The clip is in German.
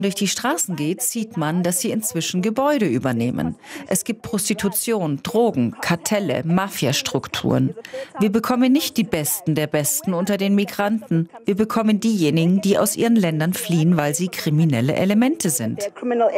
durch die Straßen geht, sieht man, dass sie inzwischen Gebäude übernehmen. Es gibt Prostitution, Drogen, Kartelle, Mafiastrukturen. Wir bekommen nicht die Besten der Besten unter den Migranten. Wir bekommen diejenigen, die aus ihren Ländern fliehen, weil sie kriminelle Elemente sind.